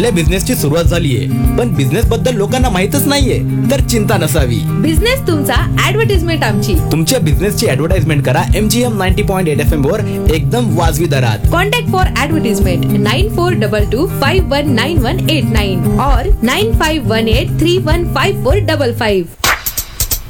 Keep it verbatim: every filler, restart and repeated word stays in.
आपल्या बिझनेसची सुरुवात झालीये, पण बिझनेस बद्दल लोकांना माहितच नाहीये, तर चिंता नसावी. बिझनेस तुमचा, ऍडव्हर्टाइजमेंट आमची. तुमच्या बिझनेसची ऍडव्हर्टाइजमेंट करा MGM ninety point eight F M वर एकदम वाजवी दरात. Contact for advertisement nine four double two five one nine one eight nine और nine five one eight three one five four double five.